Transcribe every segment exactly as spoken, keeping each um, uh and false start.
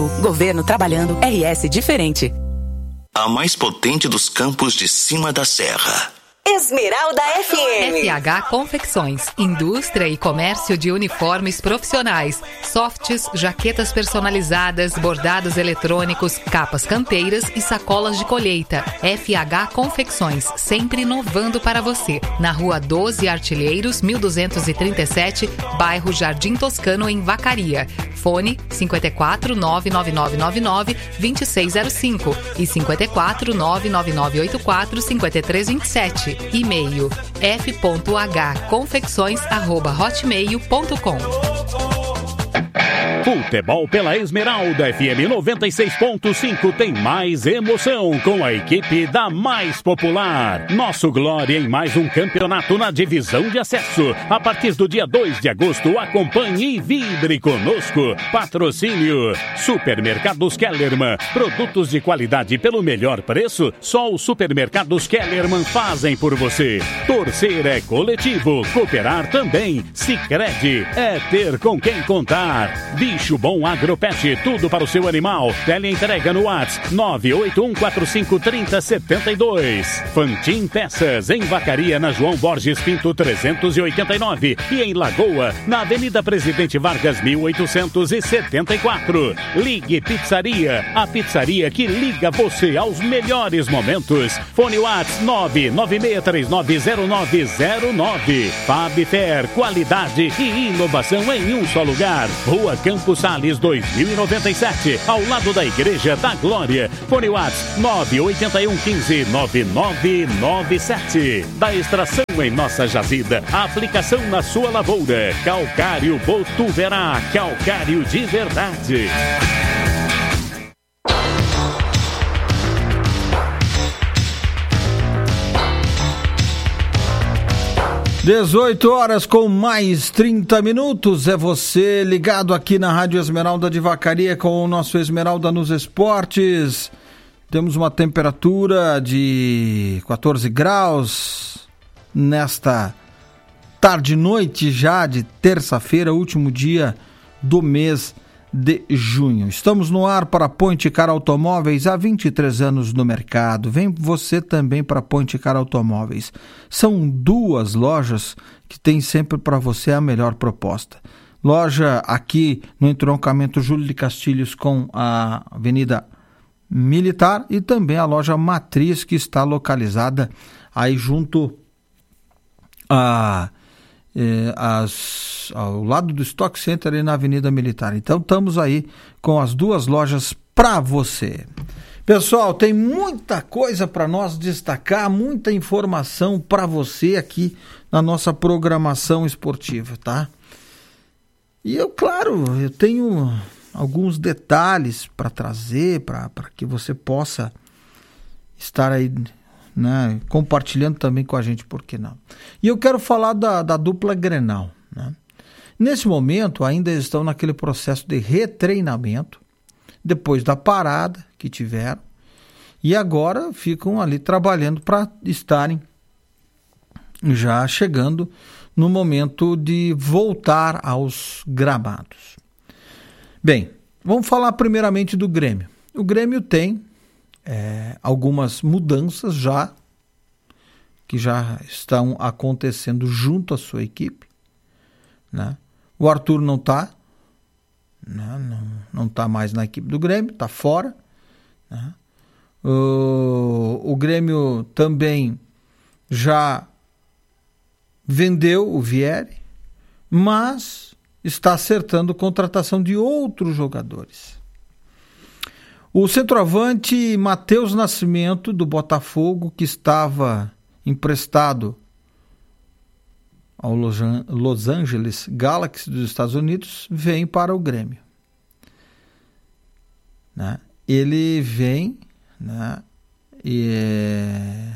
Governo trabalhando, R S diferente. A mais potente dos campos de cima da serra. Esmeralda F M. F H Confecções, indústria e comércio de uniformes profissionais, softs, jaquetas personalizadas, bordados eletrônicos, capas canteiras e sacolas de colheita. F H Confecções, sempre inovando para você. Na Rua doze Artilheiros, mil duzentos e trinta e sete, bairro Jardim Toscano, em Vacaria. Fone cinco quatro nove nove nove nove nove dois seis zero cinco e cinco quatro nove nove nove oito quatro cinco três dois sete. E-mail f ponto h confecções arroba hotmail ponto com. Futebol pela Esmeralda F M noventa e seis ponto cinco tem mais emoção com a equipe da mais popular. Nosso Glória em mais um campeonato na divisão de acesso. A partir do dia dois de agosto, acompanhe e vibre conosco. Patrocínio Supermercados Kellerman. Produtos de qualidade pelo melhor preço, só os Supermercados Kellerman fazem por você. Torcer é coletivo, cooperar também. Sicredi é ter com quem contar. Bicho Bom Agropet, tudo para o seu animal. Teleentrega no WhatsApp nove oito um quatro cinco três zero sete dois. Fantin Peças, em Vacaria, na João Borges Pinto trezentos e oitenta e nove. E em Lagoa, na Avenida Presidente Vargas mil oitocentos e setenta e quatro. Ligue Pizzaria, a pizzaria que liga você aos melhores momentos. Fone WhatsApp nove nove seis três nove zero nove zero nove. Fabfer, qualidade e inovação em um só lugar. Rua Campos Sales dois mil e noventa e sete, ao lado da Igreja da Glória. Fone WhatsApp nove oito um um cinco nove nove nove sete. Da extração em nossa jazida, a aplicação na sua lavoura. Calcário Botuverá, calcário de verdade. dezoito horas com mais trinta minutos, é você ligado aqui na Rádio Esmeralda de Vacaria com o nosso Esmeralda nos Esportes. Temos uma temperatura de quatorze graus nesta tarde e noite já de terça-feira, último dia do mês de junho. Estamos no ar para Ponte Car Automóveis, há vinte e três anos no mercado. Vem você também para Ponte Car Automóveis. São duas lojas que tem sempre para você a melhor proposta. Loja aqui no entroncamento Júlio de Castilhos com a Avenida Militar e também a loja Matriz, que está localizada aí junto a Eh, as, ao lado do Stock Center e na Avenida Militar. Então estamos aí com as duas lojas para você. Pessoal, tem muita coisa para nós destacar, muita informação para você aqui na nossa programação esportiva, tá? E eu, claro, eu tenho alguns detalhes para trazer, para que você possa estar aí, né, compartilhando também com a gente, por que não? E eu quero falar da, da dupla Grenal, né? Nesse momento ainda estão naquele processo de retreinamento, depois da parada que tiveram, e agora ficam ali trabalhando para estarem já chegando no momento de voltar aos gramados. Bem, vamos falar primeiramente do Grêmio. O Grêmio tem É, algumas mudanças já que já estão acontecendo junto à sua equipe, né? O Arthur não está, né? não não está mais na equipe do Grêmio, está fora, né? o, o Grêmio também já vendeu o Vieri, mas está acertando contratação de outros jogadores. O centroavante Matheus Nascimento, do Botafogo, que estava emprestado ao Los Angeles Galaxy dos Estados Unidos, vem para o Grêmio. Né? Ele vem, né, e é,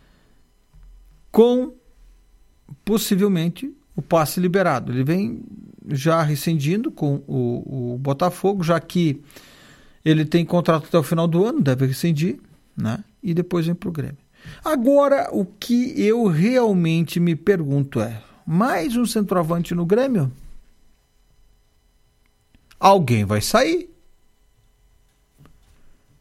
com possivelmente o passe liberado. Ele vem já rescindindo com o, o Botafogo, já que ele tem contrato até o final do ano, deve rescindir, né? E depois vem para o Grêmio. Agora, o que eu realmente me pergunto é, mais um centroavante no Grêmio? Alguém vai sair.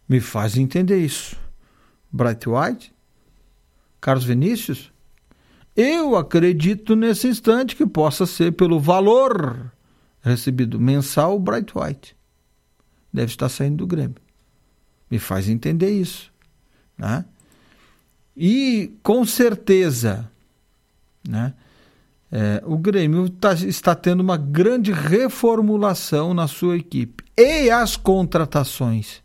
Me faz entender isso. Bright White? Carlos Vinícius? Eu acredito nesse instante que possa ser pelo valor recebido mensal o Bright White. Deve estar saindo do Grêmio. Me faz entender isso. Né? E com certeza, né, é, o Grêmio tá, está tendo uma grande reformulação na sua equipe. E as contratações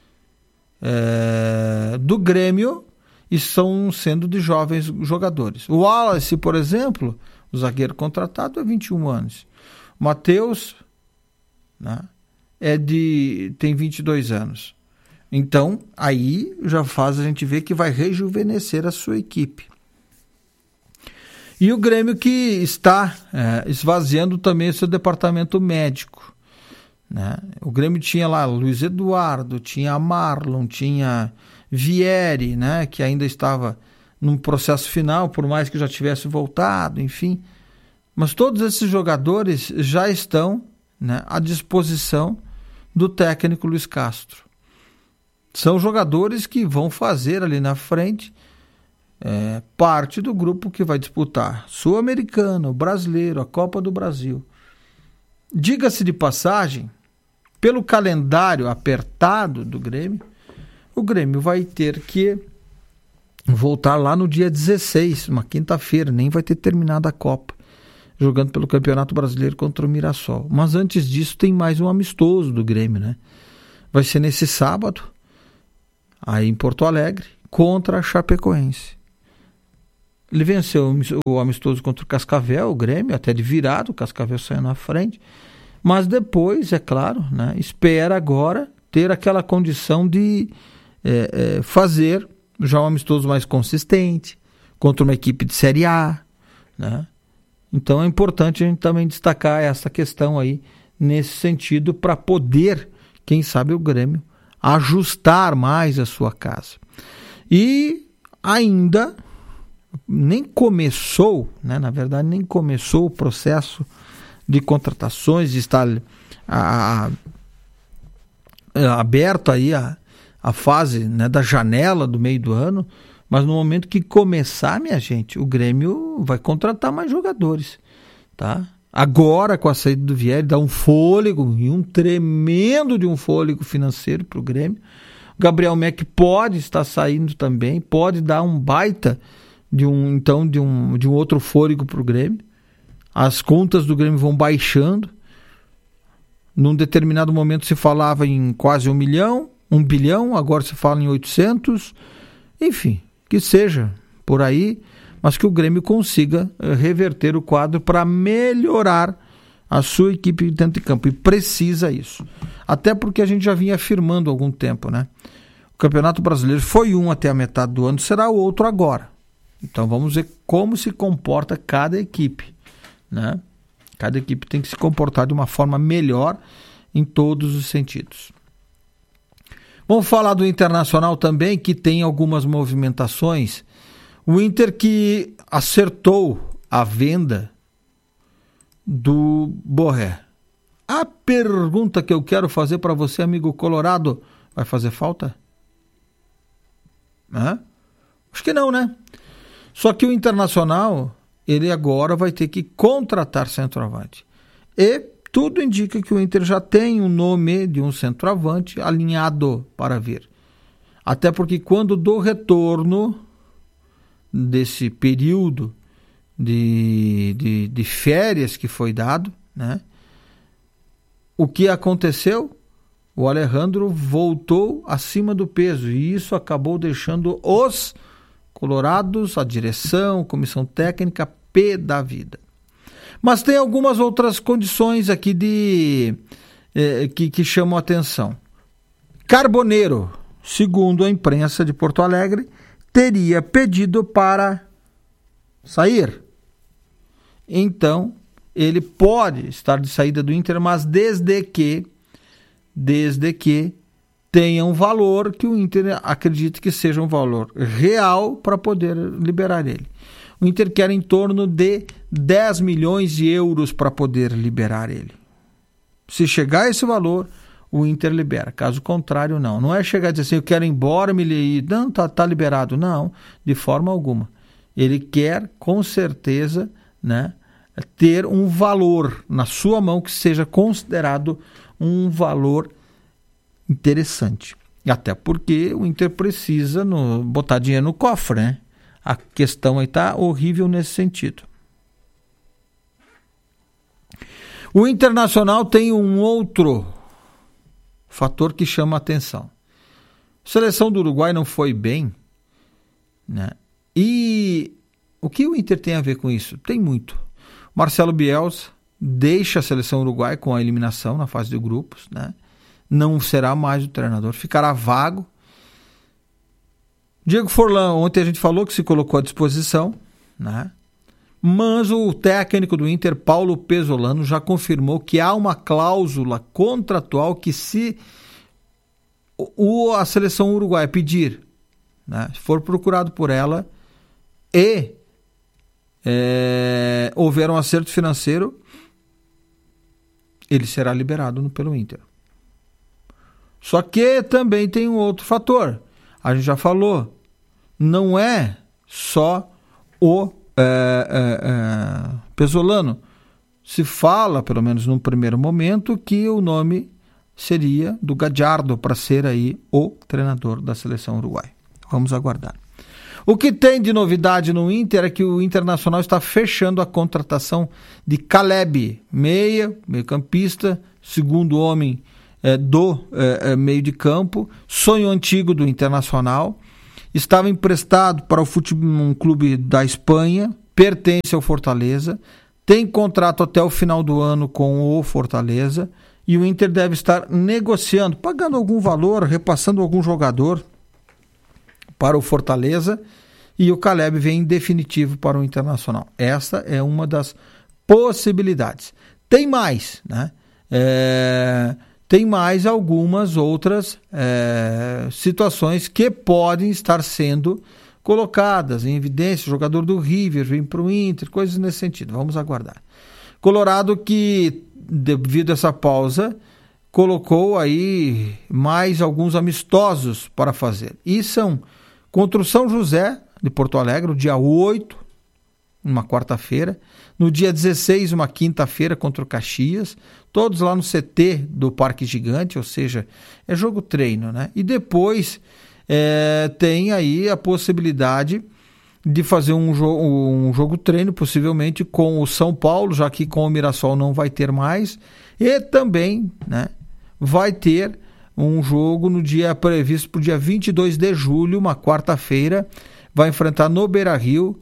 é, do Grêmio estão sendo de jovens jogadores. O Wallace, por exemplo, o zagueiro contratado, é vinte e um anos. O Matheus, né, é de, tem vinte e dois anos. Então, aí já faz a gente ver que vai rejuvenescer a sua equipe. E o Grêmio que está é, esvaziando também o seu departamento médico. Né? O Grêmio tinha lá Luiz Eduardo, tinha Marlon, tinha Vieri, né, que ainda estava num processo final, por mais que já tivesse voltado, enfim. Mas todos esses jogadores já estão, né, à disposição do técnico Luiz Castro. São jogadores que vão fazer ali na frente é, parte do grupo que vai disputar Sul-Americano, Brasileiro, a Copa do Brasil. Diga-se de passagem, pelo calendário apertado do Grêmio, o Grêmio vai ter que voltar lá no dia dezesseis, uma quinta-feira, nem vai ter terminado a Copa, jogando pelo Campeonato Brasileiro contra o Mirassol. Mas antes disso tem mais um amistoso do Grêmio, né? Vai ser nesse sábado, aí em Porto Alegre, contra a Chapecoense. Ele venceu o amistoso contra o Cascavel, o Grêmio, até de virado, o Cascavel saiu na frente. Mas depois, é claro, né, espera agora ter aquela condição de é, é, fazer já um amistoso mais consistente, contra uma equipe de Série A. Né? Então é importante a gente também destacar essa questão aí, nesse sentido, para poder, quem sabe, o Grêmio ajustar mais a sua casa. E ainda nem começou, né, na verdade nem começou o processo de contratações, de estar a, a, a, aberto aí a, a fase, né, da janela do meio do ano, mas no momento que começar, minha gente, o Grêmio vai contratar mais jogadores, tá? Agora, com a saída do Vieri, dá um fôlego, e um tremendo de um fôlego financeiro para o Grêmio. O Gabriel Meck pode estar saindo também, pode dar um baita de um, então, de um, de um outro fôlego para o Grêmio. As contas do Grêmio vão baixando. Num determinado momento se falava em quase um milhão, um bilhão, agora se fala em oitocentos. Enfim, que seja por aí, mas que o Grêmio consiga reverter o quadro para melhorar a sua equipe dentro de campo. E precisa isso. Até porque a gente já vinha afirmando há algum tempo, né? O Campeonato Brasileiro foi um até a metade do ano, será o outro agora. Então vamos ver como se comporta cada equipe, né? Cada equipe tem que se comportar de uma forma melhor em todos os sentidos. Vamos falar do Internacional também, que tem algumas movimentações. O Inter que acertou a venda do Borré. A pergunta que eu quero fazer para você, amigo colorado, vai fazer falta? Hã? Acho que não, né? Só que o Internacional, ele agora vai ter que contratar centroavante. E tudo indica que o Inter já tem um nome de um centroavante alinhado para vir. Até porque quando do retorno desse período de, de, de férias que foi dado, né? O que aconteceu? O Alejandro voltou acima do peso e isso acabou deixando os colorados, a direção, comissão técnica, pé da vida. Mas tem algumas outras condições aqui de, eh, que, que chamam a atenção. Carboneiro, segundo a imprensa de Porto Alegre, teria pedido para sair. Então, ele pode estar de saída do Inter, mas desde que, desde que tenha um valor que o Inter acredite que seja um valor real para poder liberar ele. O Inter quer em torno de dez milhões de euros para poder liberar ele. Se chegar a esse valor, o Inter libera. Caso contrário, não. Não é chegar a dizer assim, eu quero ir embora, me li... Não, tá, tá liberado. Não, de forma alguma. Ele quer, com certeza, né, ter um valor na sua mão que seja considerado um valor interessante. Até porque o Inter precisa no, botar dinheiro no cofre, né? A questão aí está horrível nesse sentido. O Internacional tem um outro fator que chama a atenção. A seleção do Uruguai não foi bem, né? E o que o Inter tem a ver com isso? Tem muito. Marcelo Bielsa deixa a seleção uruguaia com a eliminação na fase de grupos, né? Não será mais o treinador, ficará vago. Diego Forlan, ontem a gente falou que se colocou à disposição, né? Mas o técnico do Inter, Paulo Pesolano, já confirmou que há uma cláusula contratual que se o, a seleção uruguaia pedir, né, se for procurado por ela e é, houver um acerto financeiro, ele será liberado no, pelo Inter. Só que também tem um outro fator. A gente já falou, não é só o é, é, é, Pesolano. Se fala, pelo menos num primeiro momento, que o nome seria do Gallardo para ser aí o treinador da seleção uruguaia. Vamos aguardar. O que tem de novidade no Inter é que o Internacional está fechando a contratação de Caleb, meia, meio-campista, segundo homem é, do é, meio de campo, sonho antigo do Internacional, estava emprestado para o futebol, um clube da Espanha, pertence ao Fortaleza, tem contrato até o final do ano com o Fortaleza e o Inter deve estar negociando, pagando algum valor, repassando algum jogador para o Fortaleza, e o Caleb vem em definitivo para o Internacional. Essa é uma das possibilidades. Tem mais, né? É, tem mais algumas outras é, situações que podem estar sendo colocadas em evidência. O jogador do River vem para o Inter, coisas nesse sentido. Vamos aguardar. Colorado que, devido a essa pausa, colocou aí mais alguns amistosos para fazer. E são contra o São José de Porto Alegre, no dia oito, uma quarta-feira. No dia dezesseis, uma quinta-feira, contra o Caxias. Todos lá no C T do Parque Gigante, ou seja, é jogo treino, né? E depois é, tem aí a possibilidade de fazer um, jo- um jogo treino, possivelmente com o São Paulo, já que com o Mirassol não vai ter mais. E também, né, vai ter um jogo no dia previsto para o dia vinte e dois de julho, uma quarta-feira, vai enfrentar no Beira-Rio,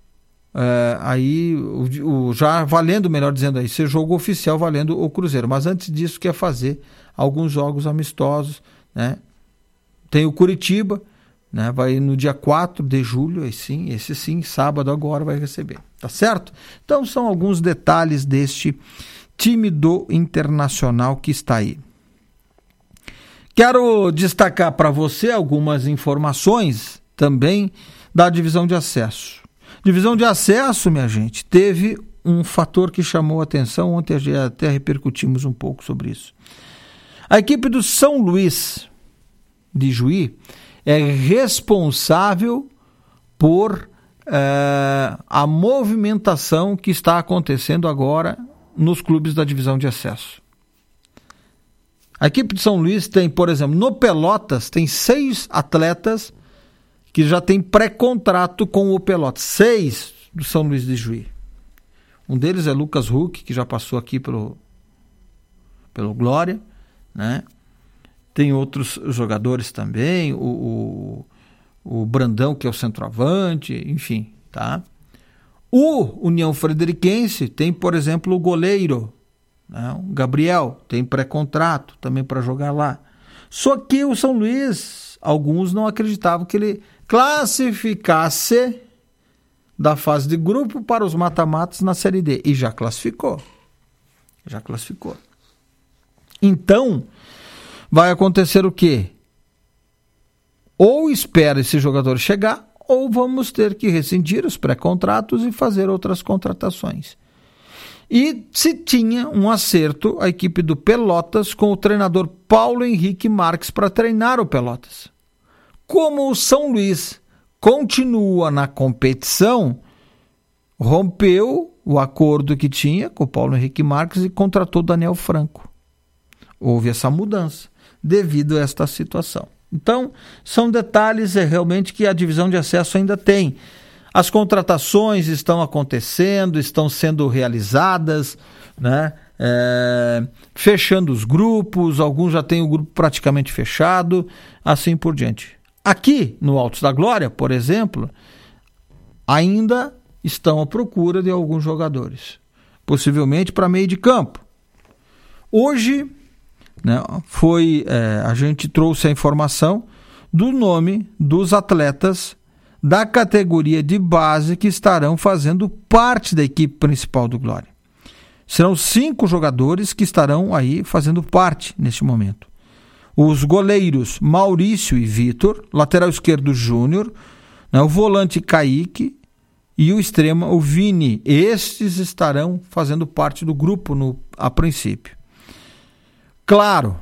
uh, aí o, o, já valendo, melhor dizendo aí, ser jogo oficial valendo o Cruzeiro. Mas antes disso quer fazer alguns jogos amistosos, né? Tem o Curitiba, né? Vai no dia quatro de julho, esse sim, esse sim, sábado agora vai receber, tá certo? Então são alguns detalhes deste time do Internacional que está aí. Quero destacar para você algumas informações também da divisão de acesso. Divisão de acesso, minha gente, teve um fator que chamou a atenção, ontem até repercutimos um pouco sobre isso. A equipe do São Luís de Juí é responsável por eh, a movimentação que está acontecendo agora nos clubes da divisão de acesso. A equipe de São Luís tem, por exemplo, no Pelotas, tem seis atletas que já tem pré-contrato com o Pelotas. Seis do São Luís de Juí. Um deles é Lucas Huck, que já passou aqui pelo, pelo Glória, né? Tem outros jogadores também, o, o, o Brandão, que é o centroavante, enfim, tá? O União Frederiquense tem, por exemplo, o goleiro, né? O Gabriel, tem pré-contrato também para jogar lá. Só que o São Luís, alguns não acreditavam que ele classificasse da fase de grupo para os mata-matas na Série D. E já classificou. Já classificou. Então, vai acontecer o quê? Ou espera esse jogador chegar, ou vamos ter que rescindir os pré-contratos e fazer outras contratações. E se tinha um acerto a equipe do Pelotas com o treinador Paulo Henrique Marques para treinar o Pelotas. Como o São Luís continua na competição, rompeu o acordo que tinha com o Paulo Henrique Marques e contratou Daniel Franco. Houve essa mudança devido a esta situação. Então, são detalhes é, realmente que a divisão de acesso ainda tem. As contratações estão acontecendo, estão sendo realizadas, né? É, fechando os grupos, alguns já têm o grupo praticamente fechado, assim por diante. Aqui, no Altos da Glória, por exemplo, ainda estão à procura de alguns jogadores, possivelmente para meio de campo. Hoje, né, foi, é, a gente trouxe a informação do nome dos atletas da categoria de base que estarão fazendo parte da equipe principal do Glória. Serão cinco jogadores que estarão aí fazendo parte neste momento. Os goleiros Maurício e Vitor, lateral esquerdo Júnior, né, o volante Kaique e o extremo o Vini. Estes estarão fazendo parte do grupo no, a princípio. Claro,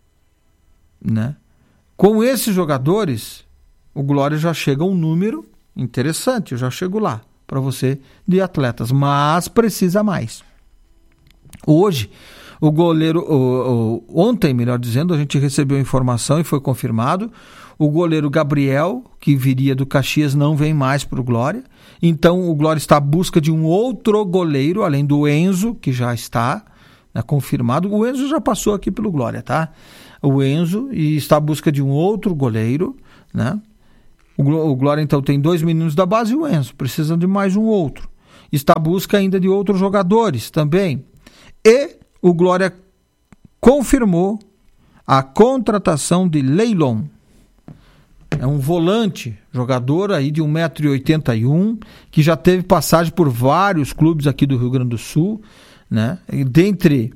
né, com esses jogadores, o Glória já chega a um número interessante, eu já chego lá para você de atletas, mas precisa mais. Hoje, o goleiro, o, o, ontem, melhor dizendo, a gente recebeu informação e foi confirmado, o goleiro Gabriel, que viria do Caxias, não vem mais para o Glória, então o Glória está à busca de um outro goleiro, além do Enzo, que já está, né, confirmado. O Enzo já passou aqui pelo Glória, tá? O Enzo, e está à busca de um outro goleiro, né? O Glória, então, tem dois meninos da base e o Enzo, precisam de mais um outro. Está à busca ainda de outros jogadores também. E o Glória confirmou a contratação de Leilon. É um volante, jogador aí de um metro e oitenta e um, que já teve passagem por vários clubes aqui do Rio Grande do Sul, né? E dentre,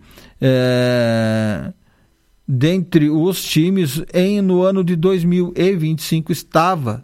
é, dentre os times, em, no ano de dois mil e vinte e cinco estava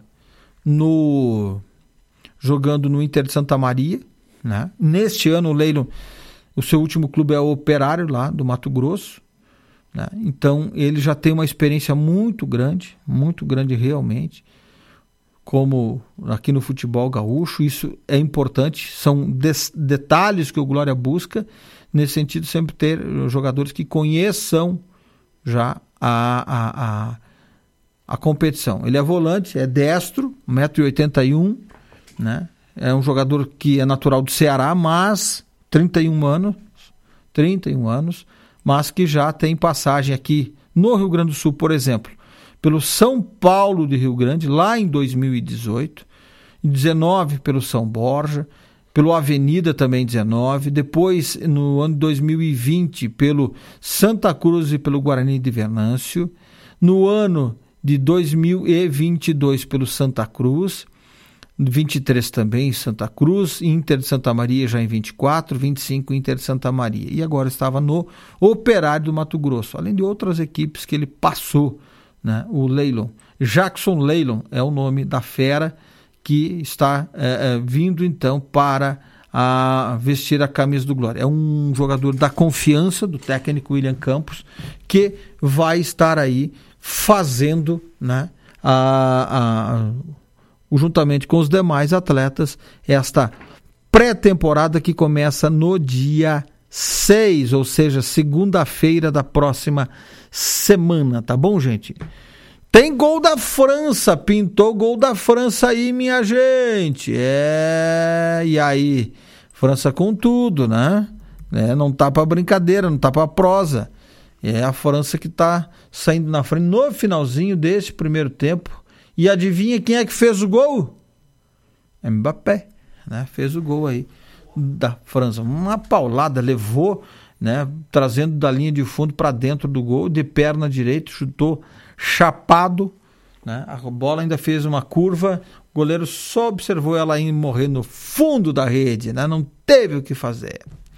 no, jogando no Inter de Santa Maria, né? Neste ano o Leilon, o seu último clube é o Operário lá do Mato Grosso, né? Então ele já tem uma experiência muito grande, muito grande realmente, como aqui no futebol gaúcho. Isso é importante, são des- detalhes que o Glória busca, nesse sentido, sempre ter jogadores que conheçam já a, a, a, a competição. Ele é volante, é destro, um metro e oitenta e um, né? É um jogador que é natural do Ceará, mas trinta e um anos, trinta e um anos, mas que já tem passagem aqui no Rio Grande do Sul, por exemplo, pelo São Paulo de Rio Grande, lá em dois mil e dezoito, em dezenove pelo São Borja, pelo Avenida também dezenove, depois no ano de dois mil e vinte pelo Santa Cruz e pelo Guarani de Venâncio, no ano de dois mil e vinte e dois pelo Santa Cruz, vinte e três também Santa Cruz, Inter de Santa Maria já em vinte e quatro, vinte e cinco Inter de Santa Maria, e agora estava no Operário do Mato Grosso, além de outras equipes que ele passou, né? O Leilon, Jackson Leilon é o nome da fera que está é, é, vindo então para a vestir a camisa do Glória. É um jogador da confiança do técnico William Campos, que vai estar aí fazendo, né, a, a, juntamente com os demais atletas, esta pré-temporada que começa no dia seis, ou seja, segunda-feira da próxima semana, tá bom, gente? Tem gol da França, pintou gol da França aí, minha gente. É, e aí, França com tudo, né? É, não tá pra brincadeira, não tá pra prosa. É a França que tá saindo na frente no finalzinho desse primeiro tempo. E adivinha quem é que fez o gol? Mbappé, né? Fez o gol aí da França. Uma paulada, levou, né? Trazendo da linha de fundo para dentro do gol, de perna direita, chutou chapado, né? A bola ainda fez uma curva, o goleiro só observou ela ir morrer no fundo da rede, né? Não teve o que fazer.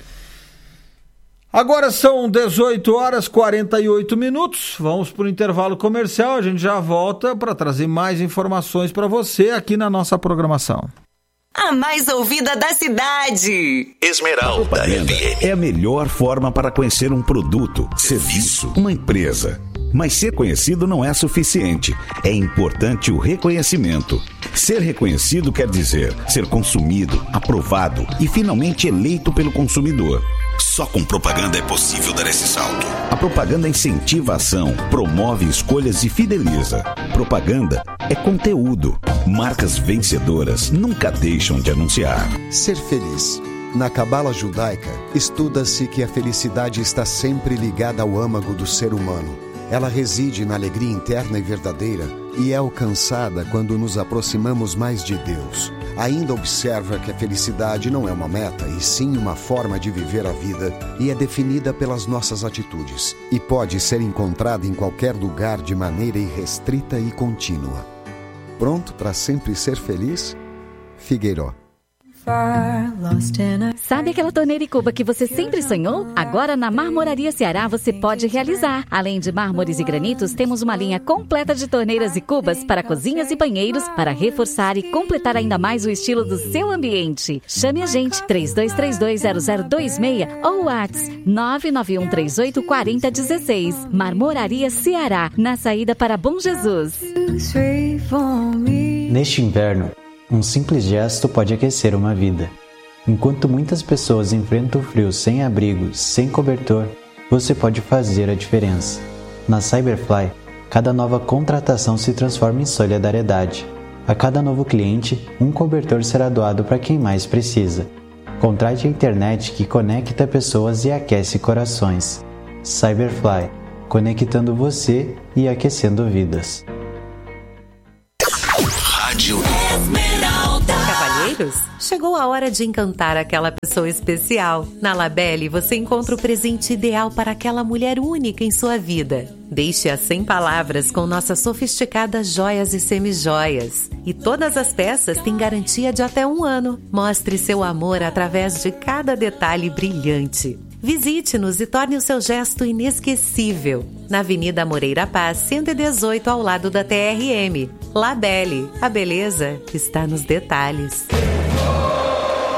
Agora são dezoito horas e quarenta e oito minutos, vamos para o intervalo comercial, a gente já volta para trazer mais informações para você aqui na nossa programação. a mais ouvida da cidade. Esmeralda F M. É a melhor forma para conhecer um produto, serviço, uma empresa. Mas ser conhecido não é suficiente. É importante o reconhecimento. Ser reconhecido quer dizer ser consumido, aprovado e finalmente eleito pelo consumidor. Só com propaganda é possível dar esse salto. A propaganda incentiva a ação, promove escolhas e fideliza. Propaganda é conteúdo. Marcas vencedoras nunca deixam de anunciar. Ser feliz. Na Cabala judaica, estuda-se que a felicidade está sempre ligada ao âmago do ser humano. Ela reside na alegria interna e verdadeira e é alcançada quando nos aproximamos mais de Deus. Ainda observa que a felicidade não é uma meta, e sim uma forma de viver a vida, e é definida pelas nossas atitudes, e pode ser encontrada em qualquer lugar de maneira irrestrita e contínua. Pronto para sempre ser feliz? Figueiró. Sabe aquela torneira e cuba que você sempre sonhou? Agora na Marmoraria Ceará você pode realizar. Além de mármores e granitos, temos uma linha completa de torneiras e cubas para cozinhas e banheiros para reforçar e completar ainda mais o estilo do seu ambiente. Chame a gente três dois três dois zero zero dois seis ou WhatsApp nove nove um três oito quatro zero um seis. Marmoraria Ceará, na saída para Bom Jesus. Neste inverno, um simples gesto pode aquecer uma vida. Enquanto muitas pessoas enfrentam o frio sem abrigo, sem cobertor, você pode fazer a diferença. Na Cyberfly, cada nova contratação se transforma em solidariedade. A cada novo cliente, um cobertor será doado para quem mais precisa. Contrate a internet que conecta pessoas e aquece corações. Cyberfly, conectando você e aquecendo vidas. Rádio Cavalheiros, chegou a hora de encantar aquela pessoa especial. Na Labelle você encontra o presente ideal para aquela mulher única em sua vida. Deixe-a sem palavras com nossas sofisticadas joias e semijoias. E todas as peças têm garantia de até um ano. Mostre seu amor através de cada detalhe brilhante. Visite-nos e torne o seu gesto inesquecível. Na Avenida Moreira Paz, cento e dezoito, ao lado da T R M. Labelle, a beleza está nos detalhes.